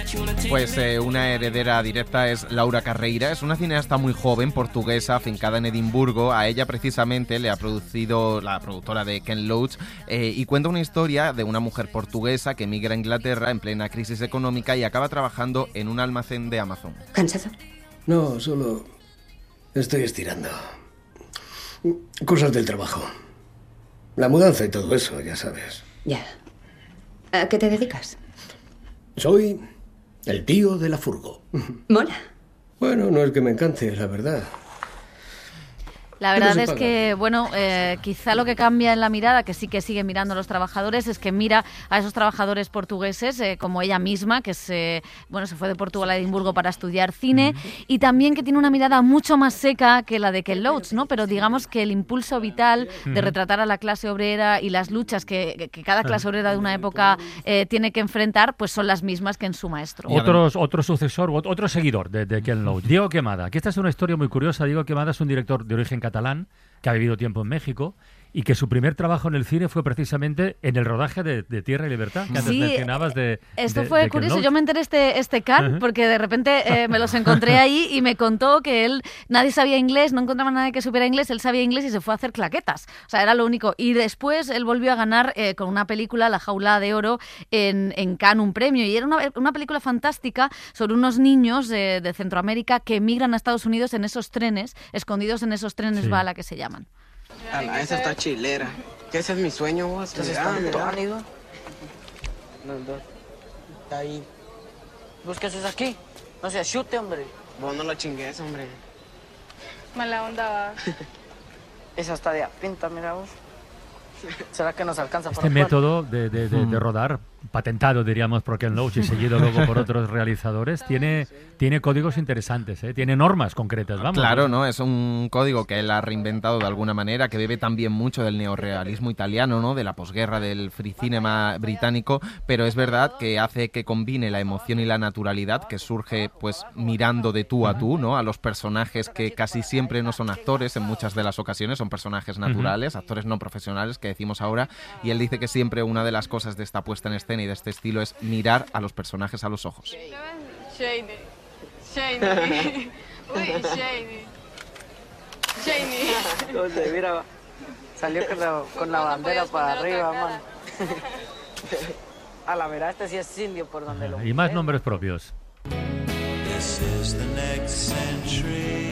Pues una heredera directa es Laura Carreira. Es una cineasta muy joven, portuguesa, afincada en Edimburgo. A ella precisamente le ha producido la productora de Ken Loach y cuenta una historia de una mujer portuguesa que emigra a Inglaterra en plena crisis económica y acaba trabajando en un almacén de Amazon. ¿Cansado? No, solo estoy estirando. Cosas del trabajo. La mudanza y todo eso, ya sabes. Ya. ¿A qué te dedicas? Soy el tío de la furgo. Mola. Bueno, no es que me encante, la verdad. La verdad es que, bueno, quizá lo que cambia en la mirada, que sí que sigue mirando a los trabajadores, es que mira a esos trabajadores portugueses, como ella misma, que se fue de Portugal a Edimburgo para estudiar cine, y también que tiene una mirada mucho más seca que la de Ken Loach, ¿no? Pero digamos que el impulso vital de retratar a la clase obrera y las luchas que cada clase obrera de una época tiene que enfrentar, pues son las mismas que en su maestro. Otro sucesor, otro seguidor de Ken Loach, Diego Quemada. Que esta es una historia muy curiosa. Diego Quemada es un director de origen catalán que ha vivido tiempo en México y que su primer trabajo en el cine fue precisamente en el rodaje de Tierra y Libertad, que antes mencionabas esto fue curioso. Yo me enteré este Can porque de repente me los encontré ahí y me contó que nadie sabía inglés, no encontraba nadie que supiera inglés, él sabía inglés y se fue a hacer claquetas. O sea, era lo único. Y después él volvió a ganar con una película, La jaula de oro, en Cannes, un premio. Y era una película fantástica sobre unos niños de Centroamérica que emigran a Estados Unidos en esos trenes, escondidos en esos trenes bala que se llaman. Esa está chilera. Que ese es mi sueño, vos. Entonces está amigo. Está ahí. ¿Vos qué haces aquí? No seas chute, hombre. Vos no lo chingues, hombre. Mala onda va. Esa está de pinta, mira vos. ¿Será que nos alcanza para este método de rodar, patentado diríamos por Ken Loach y seguido luego por otros realizadores, tiene códigos interesantes, tiene normas concretas, vamos. Claro, ¿no? Es un código que él ha reinventado de alguna manera, que bebe también mucho del neorrealismo italiano, ¿no? De la posguerra, del free cinema británico, pero es verdad que hace que combine la emoción y la naturalidad que surge pues mirando de tú a tú, ¿no? A los personajes que casi siempre no son actores, en muchas de las ocasiones son personajes naturales, actores no profesionales que decimos ahora, y él dice que siempre una de las cosas de esta puesta en escena y de este estilo es mirar a los personajes a los ojos. Shady. Uy, Shady. Entonces, mira, salió con la bandera para arriba, man. A la verdad, este sí es indio por donde lo... Y más nombres propios. This is the next century,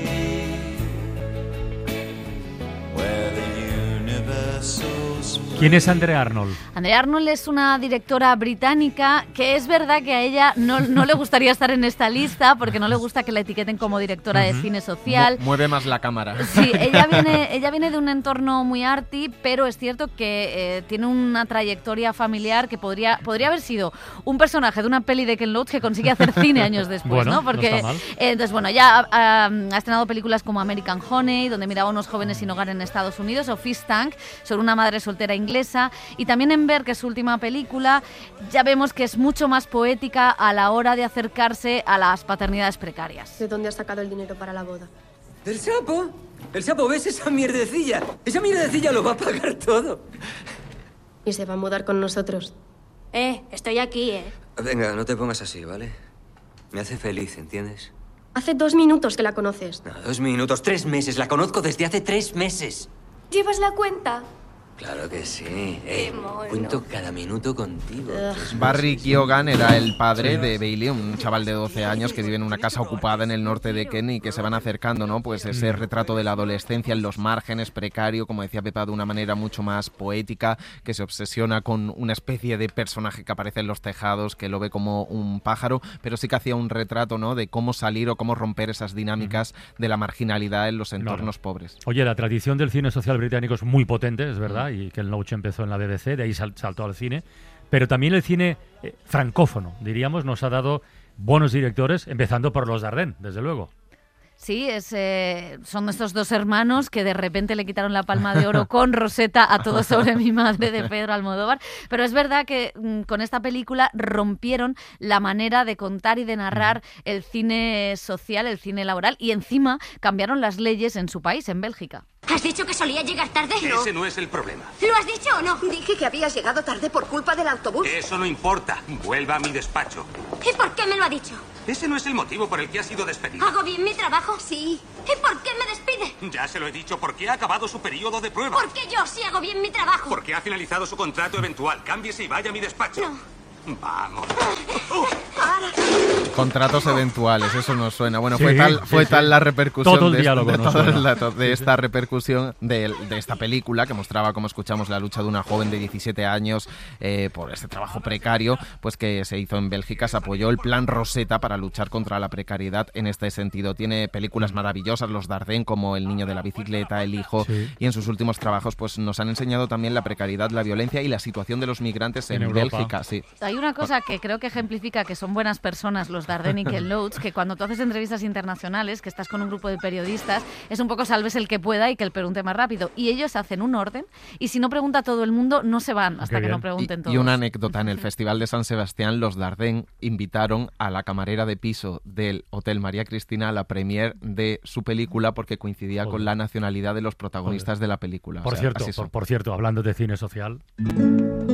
where the universal. ¿Quién es Andrea Arnold? Andrea Arnold es una directora británica que es verdad que a ella no le gustaría estar en esta lista porque no le gusta que la etiqueten como directora de cine social. Mueve más la cámara. Sí, ella viene de un entorno muy arty, pero es cierto que tiene una trayectoria familiar que podría haber sido un personaje de una peli de Ken Loach que consigue hacer cine años después, bueno, ¿no? Porque no está mal. entonces, bueno, ya ha estrenado películas como American Honey, donde miraba a unos jóvenes sin hogar en Estados Unidos, o Fish Tank, sobre una madre soltera inglesa, y también en Ver, que es su última película, ya vemos que es mucho más poética a la hora de acercarse a las paternidades precarias. ¿De dónde has sacado el dinero para la boda? ¿Del sapo? El sapo, ¿ves esa mierdecilla? Esa mierdecilla lo va a pagar todo. Y se va a mudar con nosotros. Estoy aquí, Venga, no te pongas así, ¿vale? Me hace feliz, ¿entiendes? Hace 2 minutos que la conoces. No, 2 minutos, 3 meses. La conozco desde hace 3 meses. ¿Llevas la cuenta? Claro que sí. Cuento cada minuto contigo. Barry Keoghan era el padre de Bailey, un chaval de 12 años que vive en una casa ocupada en el norte de Kent y que se van acercando, ¿no? Pues ese retrato de la adolescencia en los márgenes, precario, como decía Pepa, de una manera mucho más poética, que se obsesiona con una especie de personaje que aparece en los tejados, que lo ve como un pájaro, pero sí que hacía un retrato, ¿no? De cómo salir o cómo romper esas dinámicas de la marginalidad en los entornos pobres. Oye, la tradición del cine social británico es muy potente, es verdad, y Ken Loach empezó en la BBC, de ahí saltó al cine, pero también el cine francófono, diríamos, nos ha dado buenos directores, empezando por los Dardenne, desde luego. Sí, son estos dos hermanos que de repente le quitaron la Palma de Oro con Rosetta a Todo sobre mi madre de Pedro Almodóvar. Pero es verdad que con esta película rompieron la manera de contar y de narrar el cine social, el cine laboral, y encima cambiaron las leyes en su país, en Bélgica. ¿Has dicho que solía llegar tarde? No. Ese no es el problema. ¿Lo has dicho o no? Dije que habías llegado tarde por culpa del autobús. Eso no importa. Vuelva a mi despacho. ¿Y por qué me lo ha dicho? Ese no es el motivo por el que ha sido despedido. ¿Hago bien mi trabajo? Sí. ¿Y por qué me despide? Ya se lo he dicho, porque ha acabado su periodo de prueba. ¿Por qué yo sí hago bien mi trabajo? Porque ha finalizado su contrato eventual. Cámbiese y vaya a mi despacho. No. Vamos. Contratos eventuales, eso nos suena. Bueno, Sí, fue tal la repercusión todo el diálogo de esta repercusión de esta película que mostraba, como escuchamos, la lucha de una joven de 17 años por este trabajo precario, pues que se hizo en Bélgica. Se apoyó el plan Rosetta para luchar contra la precariedad en este sentido. Tiene películas maravillosas, los Dardenne, como El niño de la bicicleta, El hijo, y en sus últimos trabajos pues nos han enseñado también la precariedad, la violencia y la situación de los migrantes en Bélgica. Sí. Hay una cosa que creo que ejemplifica que son buenas personas los Dardenne y Ken Loach, que cuando tú haces entrevistas internacionales, que estás con un grupo de periodistas, es un poco salves el que pueda y que el pregunte más rápido. Y ellos hacen un orden y si no pregunta todo el mundo, no se van hasta que no pregunten todos. Y una anécdota, en el Festival de San Sebastián, los Dardenne invitaron a la camarera de piso del Hotel María Cristina a la premier de su película porque coincidía con la nacionalidad de los protagonistas de la película. Por cierto, hablando de cine social...